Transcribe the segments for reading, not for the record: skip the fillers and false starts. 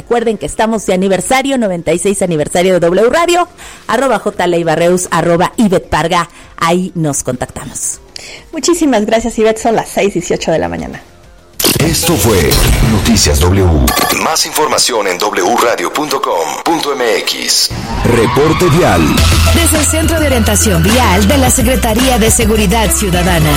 Recuerden que estamos de aniversario, 96 aniversario de W Radio, @jleibarreus, @Ivette ahí nos contactamos. Muchísimas gracias, Ivette, son las 6:18 de la mañana. Esto fue Noticias W. Más información en wradio.com.mx. Reporte vial. Desde el Centro de Orientación Vial de la Secretaría de Seguridad Ciudadana.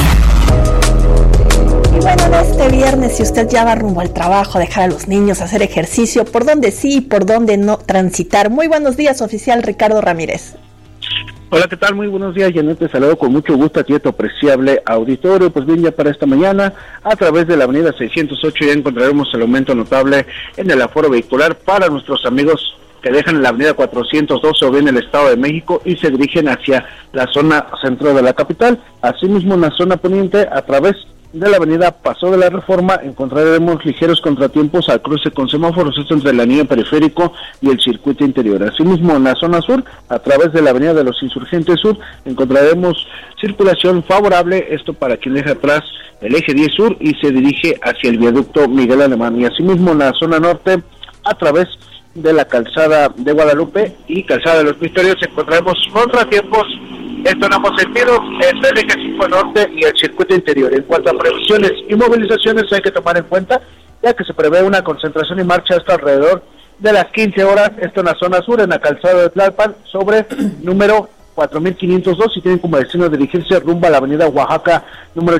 Y bueno, este viernes, si usted ya va rumbo al trabajo, dejar a los niños, hacer ejercicio, por dónde sí y por dónde no transitar. Muy buenos días, oficial Ricardo Ramírez. Hola, ¿qué tal? Muy buenos días, Janet. Te saludo con mucho gusto a ti, a tu apreciable auditorio. Pues bien, ya para esta mañana, a través de la avenida 608, ya encontraremos el aumento notable en el aforo vehicular para nuestros amigos que dejan la avenida 412 o bien el Estado de México y se dirigen hacia la zona centro de la capital. Asimismo, en la zona poniente, a través de la avenida Paso de la Reforma, encontraremos ligeros contratiempos al cruce con semáforos, esto entre el anillo periférico y el circuito interior. Asimismo, en la zona sur, a través de la avenida de los Insurgentes Sur, encontraremos circulación favorable, esto para quien deja atrás el eje 10 Sur y se dirige hacia el viaducto Miguel Alemán. Y asimismo, en la zona norte, a través de la calzada de Guadalupe y calzada de los Misterios, encontraremos contratiempos, esto en ambos sentidos, entre el eje 5 norte y el circuito interior. En cuanto a previsiones y movilizaciones, hay que tomar en cuenta, ya que se prevé una concentración y marcha hasta alrededor de las 15 horas, esto en la zona sur, en la calzada de Tlalpan, sobre número 4502, y tienen como destino dirigirse rumbo a la avenida Oaxaca, número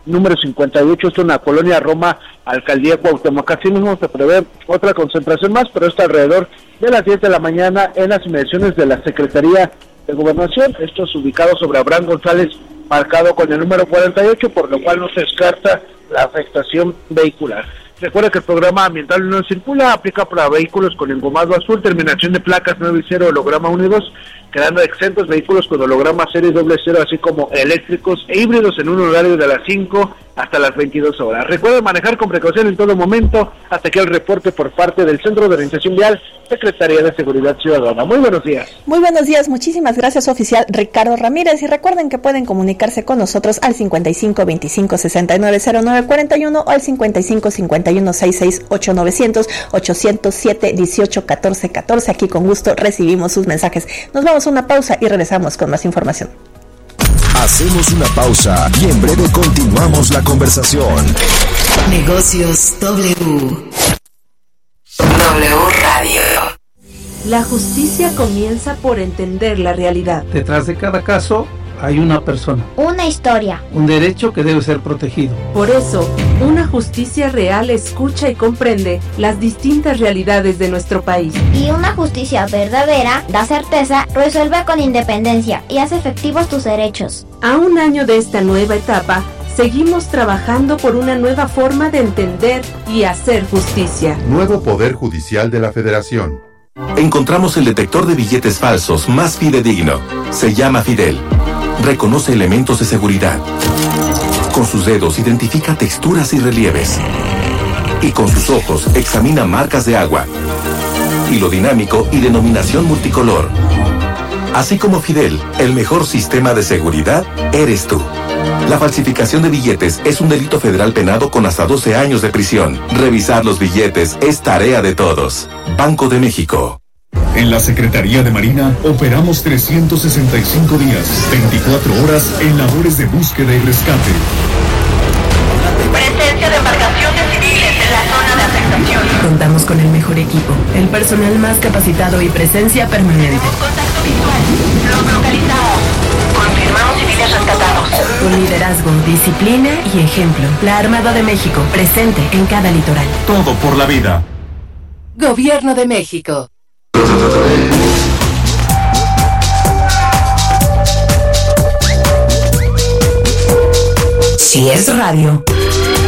58, esto en la colonia Roma, alcaldía Cuauhtémoc. Así mismo se prevé otra concentración más, pero está alrededor de las 10 de la mañana en las inmediaciones de la Secretaría de Gobernación, esto es ubicado sobre Abraham González, marcado con el número 48, por lo cual no se descarta la afectación vehicular. Recuerda que el programa ambiental no circula, aplica para vehículos con engomado azul, terminación de placas 9 y 0, holograma 1 y 2, quedando exentos vehículos con holograma 0 y doble 0, así como eléctricos e híbridos en un horario de las 5 hasta las 22 horas. Recuerden manejar con precaución en todo momento. Hasta aquí el reporte por parte del Centro de Orientación Vial, Secretaría de Seguridad Ciudadana. Muy buenos días. Muy buenos días, muchísimas gracias, oficial Ricardo Ramírez. Y recuerden que pueden comunicarse con nosotros al 55 25 69 09 41 o al 55 51 66 8900 807 18 14 14. Aquí con gusto recibimos sus mensajes. Nos vamos a una pausa y regresamos con más información. Hacemos una pausa y en breve continuamos la conversación. Negocios W. W Radio. La justicia comienza por entender la realidad. Detrás de cada caso hay una persona, una historia, un derecho que debe ser protegido. Por eso, una justicia real escucha y comprende las distintas realidades de nuestro país. Y una justicia verdadera da certeza, resuelve con independencia y hace efectivos tus derechos. A un año de esta nueva etapa, seguimos trabajando por una nueva forma de entender y hacer justicia. Nuevo Poder Judicial de la Federación. Encontramos el detector de billetes falsos más fidedigno. Se llama Fidel. Reconoce elementos de seguridad. Con sus dedos identifica texturas y relieves. Y con sus ojos examina marcas de agua. Hilo dinámico y denominación multicolor. Así como Fidel, el mejor sistema de seguridad eres tú. La falsificación de billetes es un delito federal penado con hasta 12 años de prisión. Revisar los billetes es tarea de todos. Banco de México. En la Secretaría de Marina operamos 365 días, 24 horas en labores de búsqueda y rescate. Presencia de embarcaciones civiles en la zona de afectación. Contamos con el mejor equipo, el personal más capacitado y presencia permanente. Tenemos contacto visual. Los localizamos. Confirmamos civiles rescatados. Con liderazgo, disciplina y ejemplo. La Armada de México, presente en cada litoral. Todo por la vida. Gobierno de México. Si es radio,